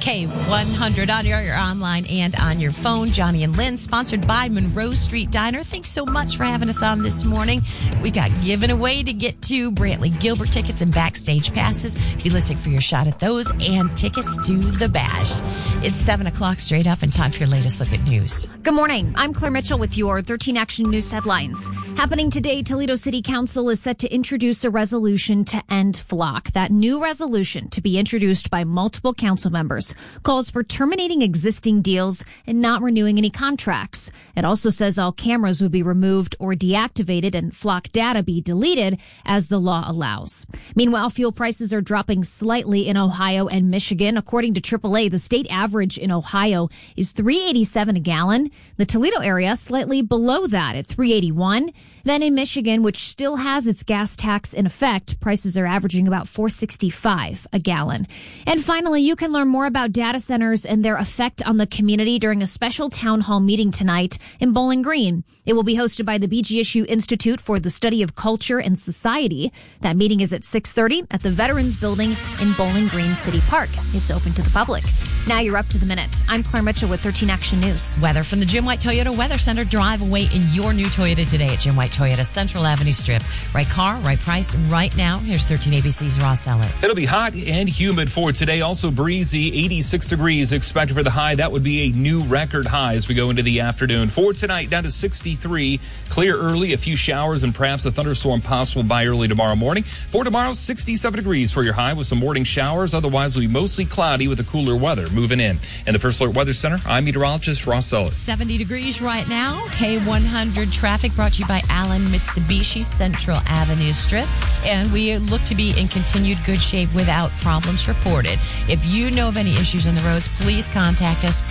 K100 on your online and on your phone. Johnny and Lynn, sponsored by Monroe Street Diner. Thanks so much for having us on this morning. We got given away to get to Brantley Gilbert tickets and backstage passes. Be listening for your shot at those and tickets to the Bash. It's 7 o'clock straight up and time for your latest look at news. Good morning. I'm Claire Mitchell with your 13 Action News headlines. Happening today, Toledo City Council is set to introduce a resolution to end flock. That new resolution, to be introduced by multiple council members, calls for terminating existing deals and not renewing any contracts. It also says all cameras would be removed or deactivated and flock data be deleted as the law allows. Meanwhile, fuel prices are dropping slightly in Ohio and Michigan. According to AAA, the state average in Ohio is $3.87 a gallon. The Toledo area slightly below that at $3.81. Then in Michigan, which still has its gas tax in effect, prices are averaging about $4.65 a gallon. And finally, you can learn more about data centers and their effect on the community during a special town hall meeting tonight in Bowling Green. It will be hosted by the BGSU Institute for the Study of Culture and Society. That meeting is at 6:30 at the Veterans Building in Bowling Green City Park. It's open to the public. Now you're up to the minute. I'm Claire Mitchell with 13 Action News. Weather from the Jim White Toyota Weather Center. Drive away in your new Toyota today at Jim White Toyota Central Avenue Strip. Right car, right price, right now. Here's 13 ABC's Ross Ellett. It'll be hot and humid for today. Also breezy, 86 degrees expected for the high. That would be a new record high as we go into the afternoon. For tonight, down to 63. Clear early, a few showers and perhaps a thunderstorm possible by early tomorrow morning. For tomorrow, 67 degrees for your high with some morning showers. Otherwise, it'll be mostly cloudy with the cooler weather moving in. In the First Alert Weather Center, I'm meteorologist Ross Ellett. 70 degrees right now. K100 traffic brought to you by Allen Mitsubishi Central Avenue Strip. And we look to be in continued good shape without problems reported. If you know of any issues on the roads, please contact us,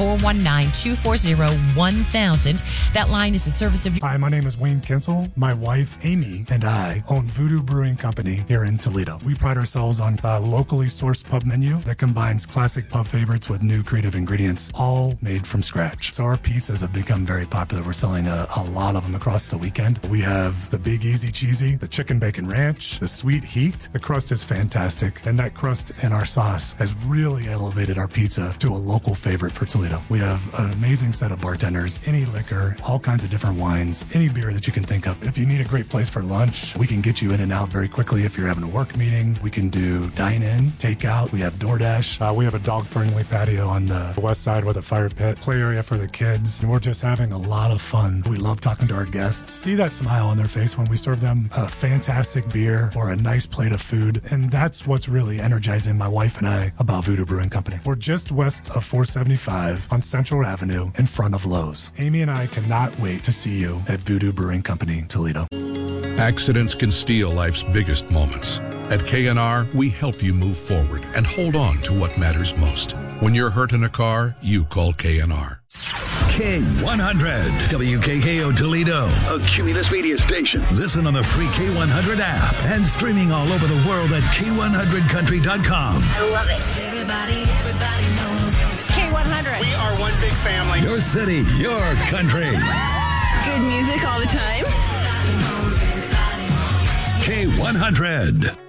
419-240-1000. That line is a service of... Hi, my name is Wayne Kinsel. My wife, Amy, and I own Voodoo Brewing Company here in Toledo. We pride ourselves on a locally sourced pub menu that combines classic pub favorites with new creative ingredients, all made from scratch. So our pizzas have become very popular. We're selling a lot of them across the weekend. We have the Big Easy Cheesy, the Chicken Bacon Ranch, the Sweet Heat. The crust is fantastic, and that crust and our sauce has really elevated our pizza to a local favorite for Toledo. We have an amazing set of bartenders, any liquor, all kinds of different wines, any beer that you can think of. If you need a great place for lunch, we can get you in and out very quickly. If you're having a work meeting, we can do dine-in, takeout. We have DoorDash. We have a dog-friendly patio on the west side with a fire pit, play area for the kids, and we're just having a lot of fun. We love talking to our guests. See that smile on their face when we serve them a fantastic beer or a nice plate of food, and that's what's really energizing my wife and I about Voodoo Brewing Company. We're just west of 475 on Central Avenue in front of Lowe's. Amy and I cannot wait to see you at Voodoo Brewing Company, Toledo. Accidents can steal life's biggest moments. At KNR, we help you move forward and hold on to what matters most. When you're hurt in a car, you call KNR. K100, WKKO Toledo, a Cumulus media station. Listen on the free K100 app and streaming all over the world at K100country.com. I love it. Everybody knows K100. We are one big family. Your city, your country. Good music all the time. K100.